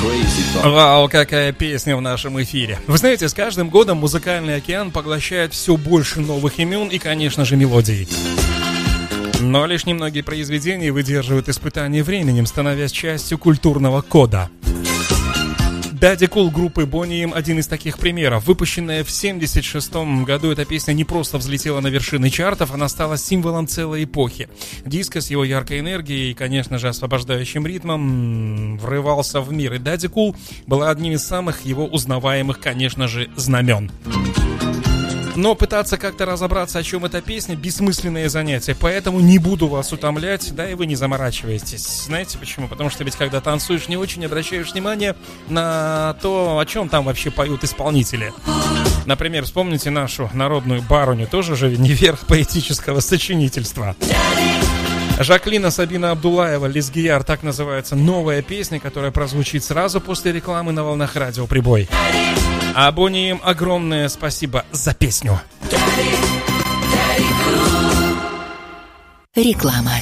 Вау, какая песня в нашем эфире. Вы знаете, с каждым годом музыкальный океан поглощает все больше новых имен и, конечно же, мелодий. Но лишь немногие произведения выдерживают испытания временем, становясь частью культурного кода. Daddy Cool группы Boney M один из таких примеров. Выпущенная в 1976 году, эта песня не просто взлетела на вершины чартов, она стала символом целой эпохи. Диско с его яркой энергией и, конечно же, освобождающим ритмом врывался в мир. И Daddy Cool была одним из самых его узнаваемых, конечно же, знамен. Но пытаться как-то разобраться, о чем эта песня, бессмысленное занятие. Поэтому не буду вас утомлять, да и вы не заморачиваетесь. Знаете почему? Потому что ведь когда танцуешь, не очень обращаешь внимание на то, о чем там вообще поют исполнители. Например, вспомните нашу народную барыню, тоже же не верх поэтического сочинительства. Жаклина Сабина Абдулаева «Лизгияр», так называется новая песня, которая прозвучит сразу после рекламы на волнах радио «Прибой». А Boney M огромное спасибо за песню. Реклама.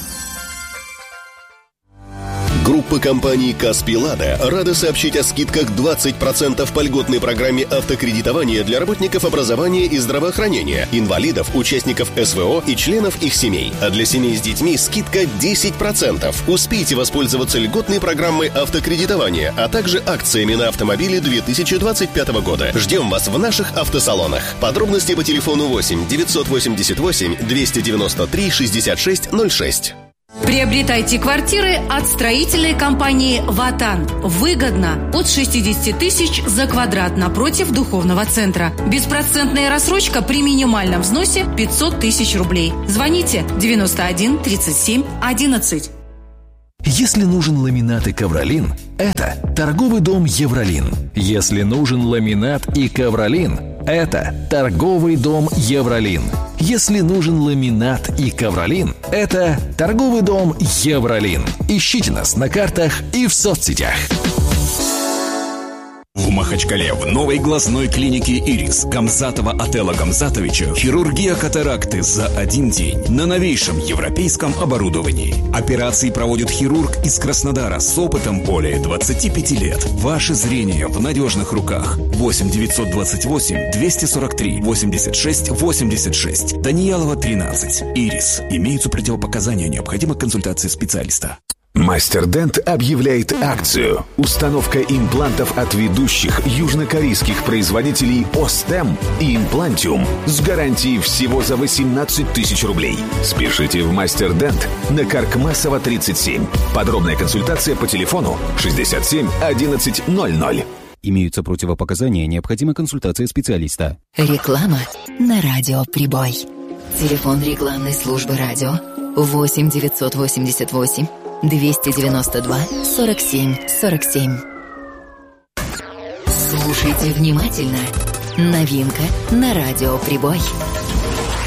Группа компаний «Каспий Лада» рада сообщить о скидках 20% по льготной программе автокредитования для работников образования и здравоохранения, инвалидов, участников СВО и членов их семей. А для семей с детьми скидка 10%. Успейте воспользоваться льготной программой автокредитования, а также акциями на автомобили 2025 года. Ждем вас в наших автосалонах. Подробности по телефону 8 988 293 66 06. Приобретайте квартиры от строительной компании «Ватан». Выгодно от 60 тысяч за квадрат напротив духовного центра. Беспроцентная рассрочка при минимальном взносе 500 тысяч рублей. Звоните 91 37 11. Если нужен ламинат и ковролин, это торговый дом «Евролин». Если нужен ламинат и ковролин, это торговый дом «Евролин». Если нужен ламинат и ковролин, это торговый дом «Евролин». Ищите нас на картах и в соцсетях. В Махачкале в новой глазной клинике «Ирис» Гамзатова Отелла Гамзатовича хирургия катаракты за один день на новейшем европейском оборудовании. Операции проводит хирург из Краснодара с опытом более 25 лет. Ваше зрение в надежных руках. 8 928 243 86 86. Даниялова, 13. «Ирис». Имеются противопоказания, необходима консультация специалиста. Мастер Дент объявляет акцию. Установка имплантов от ведущих южнокорейских производителей Остем и Имплантиум с гарантией всего за 18 тысяч рублей. Спешите в Мастер Дент на Каркмасова, 37. Подробная консультация по телефону 67 11 00. Имеются противопоказания, необходима консультация специалиста. Реклама на радио «Прибой». Телефон рекламной службы радио 8 988 292 47 47. Слушайте внимательно. Новинка на радио «Прибой».